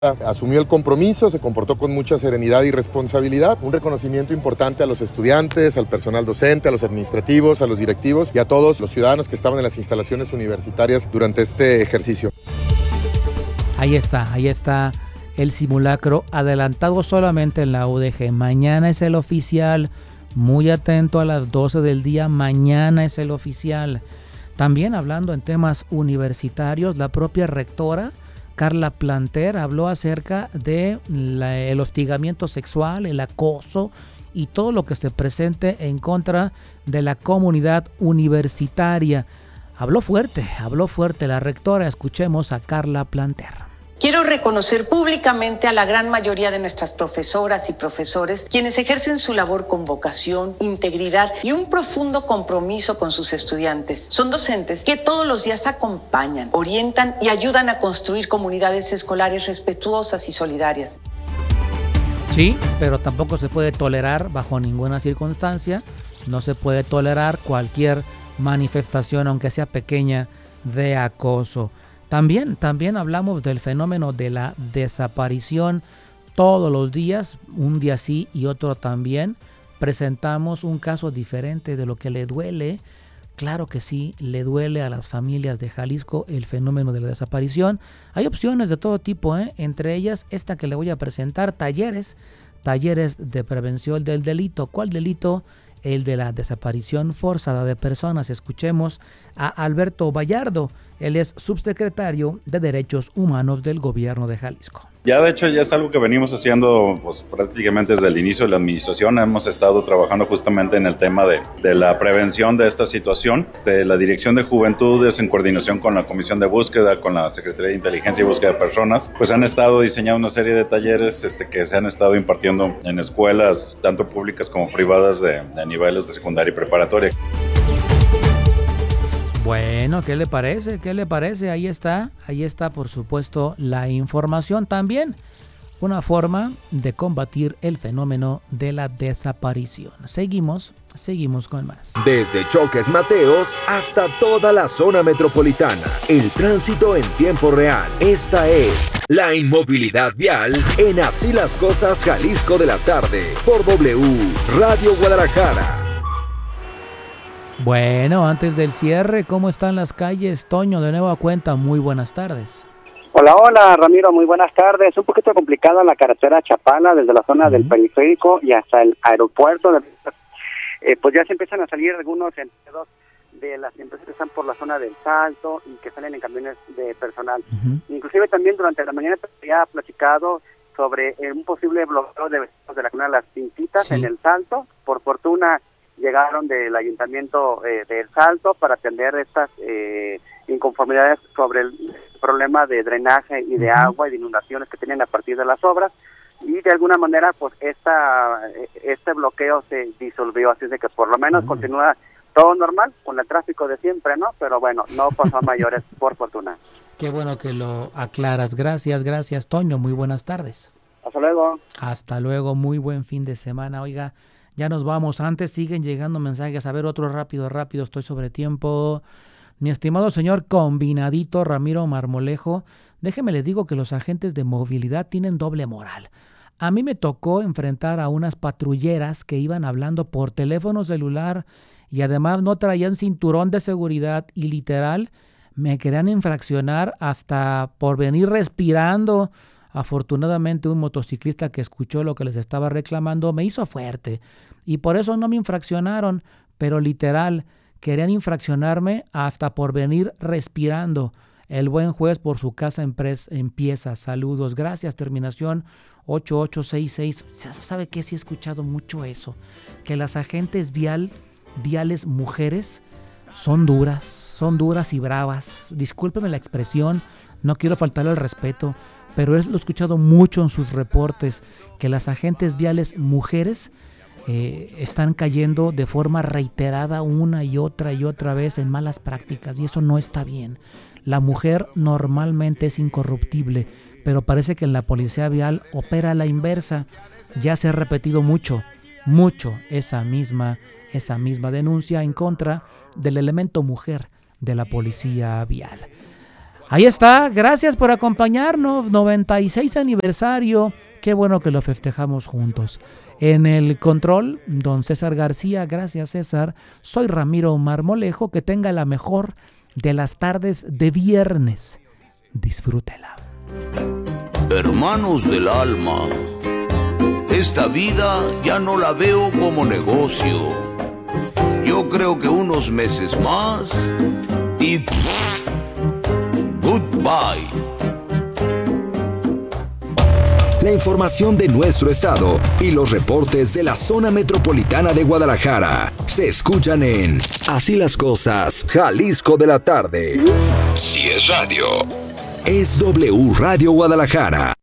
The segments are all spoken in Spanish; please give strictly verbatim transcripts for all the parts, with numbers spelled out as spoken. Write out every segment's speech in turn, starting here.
Asumió el compromiso, se comportó con mucha serenidad y responsabilidad. Un reconocimiento importante a los estudiantes, al personal docente, a los administrativos, a los directivos y a todos los ciudadanos que estaban en las instalaciones universitarias durante este ejercicio. Ahí está, ahí está el simulacro adelantado solamente en la U D G. Mañana es el oficial, muy atento a las doce del día, mañana es el oficial. También hablando en temas universitarios, la propia rectora Carla Planter habló acerca de la, el hostigamiento sexual, el acoso y todo lo que se presente en contra de la comunidad universitaria. Habló fuerte, habló fuerte la rectora. Escuchemos a Carla Planter. Quiero reconocer públicamente a la gran mayoría de nuestras profesoras y profesores, quienes ejercen su labor con vocación, integridad y un profundo compromiso con sus estudiantes. Son docentes que todos los días acompañan, orientan y ayudan a construir comunidades escolares respetuosas y solidarias. Sí, pero tampoco se puede tolerar bajo ninguna circunstancia, no se puede tolerar cualquier manifestación, aunque sea pequeña, de acoso. También, también hablamos del fenómeno de la desaparición todos los días, un día sí y otro también. Presentamos un caso diferente de lo que le duele. Claro que sí, le duele a las familias de Jalisco el fenómeno de la desaparición. Hay opciones de todo tipo, ¿eh? Entre ellas esta que le voy a presentar, talleres, talleres de prevención del delito. ¿Cuál delito? El de la desaparición forzada de personas. Escuchemos a Alberto Vallardo, él es subsecretario de Derechos Humanos del Gobierno de Jalisco. Ya de hecho ya es algo que venimos haciendo pues, prácticamente desde el inicio de la administración. Hemos estado trabajando justamente en el tema de, de la prevención de esta situación. De la Dirección de Juventudes, en coordinación con la Comisión de Búsqueda, con la Secretaría de Inteligencia y Búsqueda de Personas, pues han estado diseñando una serie de talleres este, que se han estado impartiendo en escuelas, tanto públicas como privadas, de, de niveles de secundaria y preparatoria. Bueno, ¿qué le parece? ¿Qué le parece? Ahí está, ahí está por supuesto la información también. Una forma de combatir el fenómeno de la desaparición. Seguimos, seguimos con más. Desde Choques Mateos hasta toda la zona metropolitana. El tránsito en tiempo real. Esta es la inmovilidad vial en Así las Cosas Jalisco de la tarde. Por W Radio Guadalajara. Bueno, antes del cierre, ¿cómo están las calles? Toño, de nueva cuenta, muy buenas tardes. Hola, hola, Ramiro, muy buenas tardes. Un poquito complicada la carretera Chapala, desde la zona uh-huh. del periférico y hasta el aeropuerto. Eh, pues ya se empiezan a salir algunos empleados de las empresas que están por la zona del Salto y que salen en camiones de personal. Uh-huh. Inclusive también durante la mañana se había platicado sobre eh, un posible bloqueo de vecinos de la zona de las Pintitas sí. en el Salto. Por fortuna llegaron del ayuntamiento eh, del Salto para atender estas eh, inconformidades sobre el problema de drenaje y de uh-huh. agua y de inundaciones que tienen a partir de las obras, y de alguna manera pues esta este bloqueo se disolvió, así es de que por lo menos uh-huh. continúa todo normal con el tráfico de siempre, ¿no? Pero bueno, no pasó a mayores por fortuna. Qué bueno que lo aclaras. Gracias, gracias Toño, muy buenas tardes. Hasta luego. Hasta luego, muy buen fin de semana. Oiga, ya nos vamos. Antes siguen llegando mensajes. A ver, otro rápido, rápido. Estoy sobre tiempo. Mi estimado señor combinadito Ramiro Marmolejo, déjeme le digo que los agentes de movilidad tienen doble moral. A mí me tocó enfrentar a unas patrulleras que iban hablando por teléfono celular y además no traían cinturón de seguridad y literal me querían infraccionar hasta por venir respirando. Afortunadamente un motociclista que escuchó lo que les estaba reclamando me hizo fuerte y por eso no me infraccionaron, pero literal querían infraccionarme hasta por venir respirando. El buen juez por su casa empieza. Saludos, gracias. Terminación ocho ocho seis seis. ¿Sabe qué? Sí he escuchado mucho eso, que las agentes vial, viales mujeres son duras, son duras y bravas. Discúlpeme la expresión, no quiero faltarle al respeto, pero lo he escuchado mucho en sus reportes, que las agentes viales mujeres eh, están cayendo de forma reiterada una y otra y otra vez en malas prácticas, y eso no está bien. La mujer normalmente es incorruptible, pero parece que en la policía vial opera a la inversa. Ya se ha repetido mucho, mucho esa misma, esa misma denuncia en contra del elemento mujer de la policía vial. Ahí está, gracias por acompañarnos, noventa y seis aniversario, qué bueno que lo festejamos juntos. En el control, don César García, gracias César, soy Ramiro Marmolejo, que tenga la mejor de las tardes de viernes, disfrútela. Hermanos del alma, esta vida ya no la veo como negocio, yo creo que unos meses más y... goodbye. La información de nuestro estado y los reportes de la zona metropolitana de Guadalajara se escuchan en Así las Cosas, Jalisco de la tarde. Si es radio, es W Radio Guadalajara.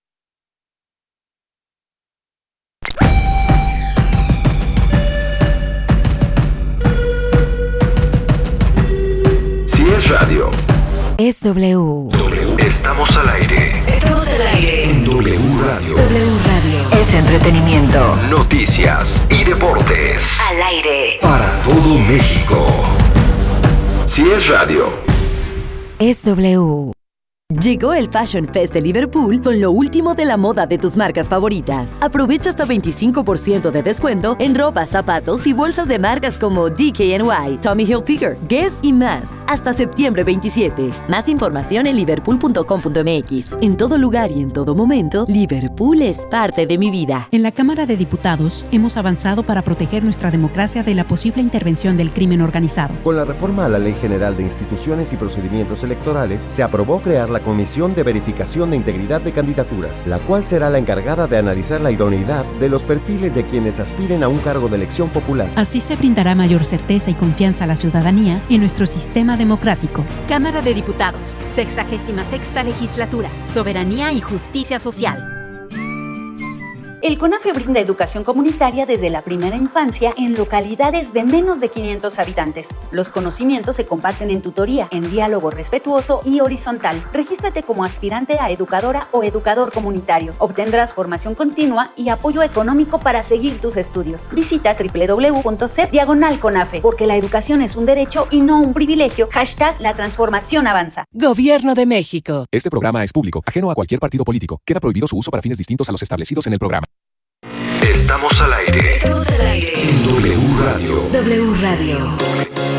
Si es radio, es W. W. Estamos al aire. Estamos al aire. En W Radio. W Radio. Es entretenimiento. Noticias y deportes. Al aire. Para todo México. Si es radio, es W. Llegó el Fashion Fest de Liverpool con lo último de la moda de tus marcas favoritas. Aprovecha hasta veinticinco por ciento de descuento en ropa, zapatos y bolsas de marcas como D K N Y, Tommy Hilfiger, Guess y más. Hasta septiembre veintisiete. Más información en liverpool punto com punto m x. En todo lugar y en todo momento, Liverpool es parte de mi vida. En la Cámara de Diputados hemos avanzado para proteger nuestra democracia de la posible intervención del crimen organizado. Con la reforma a la Ley General de Instituciones y Procedimientos Electorales, se aprobó crear la Comisión de Verificación de Integridad de Candidaturas, la cual será la encargada de analizar la idoneidad de los perfiles de quienes aspiren a un cargo de elección popular. Así se brindará mayor certeza y confianza a la ciudadanía en nuestro sistema democrático. Cámara de Diputados, sexagésima sexta legislatura, soberanía y justicia social. El CONAFE brinda educación comunitaria desde la primera infancia en localidades de menos de quinientos habitantes. Los conocimientos se comparten en tutoría, en diálogo respetuoso y horizontal. Regístrate como aspirante a educadora o educador comunitario. Obtendrás formación continua y apoyo económico para seguir tus estudios. Visita doble u doble u doble u punto c e p diagonal CONAFE, porque la educación es un derecho y no un privilegio. Hashtag la transformación avanza. Gobierno de México. Este programa es público, ajeno a cualquier partido político. Queda prohibido su uso para fines distintos a los establecidos en el programa. Estamos al aire. Estamos al aire. En W Radio. W Radio.